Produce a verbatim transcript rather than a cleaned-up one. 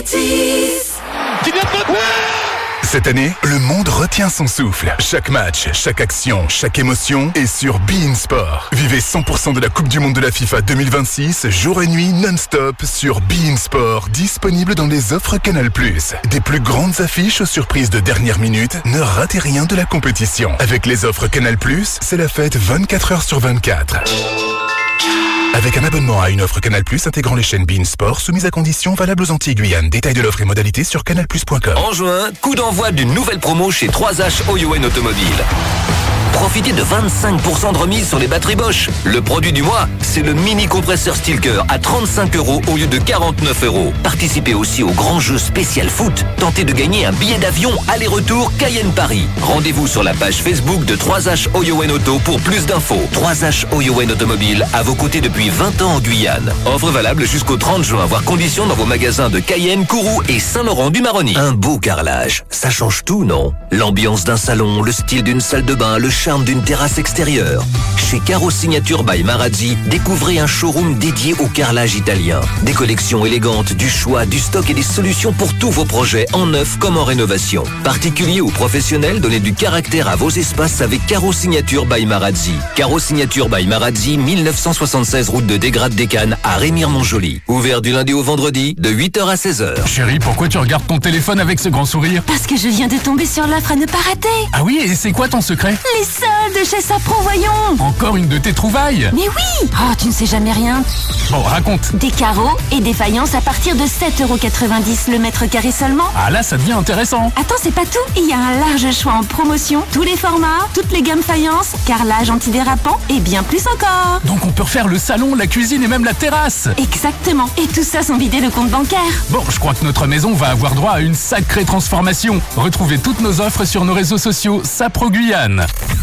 Cette année, le monde retient son souffle. Chaque match, chaque action, chaque émotion est sur beIN Sport. Vivez cent pour cent de la Coupe du Monde de la FIFA deux mille vingt-six, jour et nuit non-stop sur beIN Sport, disponible dans les offres Canal plus. Des plus grandes affiches aux surprises de dernière minute, ne ratez rien de la compétition. Avec les offres Canal plus, c'est la fête vingt-quatre heures sur vingt-quatre. Avec un abonnement à une offre Canal plus intégrant les chaînes beIN Sport, soumise à conditions valables aux Antilles-Guyane. Détail de l'offre et modalités sur canal plus point com. En juin, coup d'envoi d'une nouvelle promo chez trois H Oyoen Automobile. Profitez de vingt-cinq pour cent de remise sur les batteries Bosch. Le produit du mois, c'est le mini compresseur Stilker à trente-cinq euros au lieu de quarante-neuf euros. Participez aussi au grand jeu spécial foot. Tentez de gagner un billet d'avion aller-retour Cayenne-Paris. Rendez-vous sur la page Facebook de trois H Oyoen Auto pour plus d'infos. trois H Oyoen Automobile, à vos côtés depuis vingt ans en Guyane. Offre valable jusqu'au trente juin, voire conditions dans vos magasins de Cayenne, Kourou et Saint-Laurent-du-Maroni. Un beau carrelage, ça change tout, non? L'ambiance d'un salon, le style d'une salle de bain, le charme d'une terrasse extérieure. Chez Caro Signature by Marazzi, découvrez un showroom dédié au carrelage italien. Des collections élégantes, du choix, du stock et des solutions pour tous vos projets, en neuf comme en rénovation. Particuliers ou professionnels, donnez du caractère à vos espaces avec Caro Signature by Marazzi. Caro Signature by Marazzi, mille neuf cent soixante-seize route de Desgrades des Cannes à Rémire-Montjoly. Ouvert du lundi au vendredi, de huit heures à seize heures. Chérie, pourquoi tu regardes ton téléphone avec ce grand sourire? Parce que je viens de tomber sur l'offre à ne pas rater. Ah oui, et c'est quoi ton secret? Les soldes chez Sapro, voyons. Encore une de tes trouvailles? Mais oui. Oh, tu ne sais jamais rien. Bon, raconte. Des carreaux et des faïences à partir de sept euros quatre-vingt-dix le mètre carré seulement. Ah là, ça devient intéressant. Attends, c'est pas tout. Il y a un large choix en promotion, tous les formats, toutes les gammes faïences, carrelage antidérapant et bien plus encore. Donc on peut refaire le salon, la cuisine et même la terrasse. Exactement. Et tout ça sans vider le compte bancaire. Bon, je crois que notre maison va avoir droit à une sacrée transformation. Retrouvez toutes nos offres sur nos réseaux sociaux Sapro Guyane.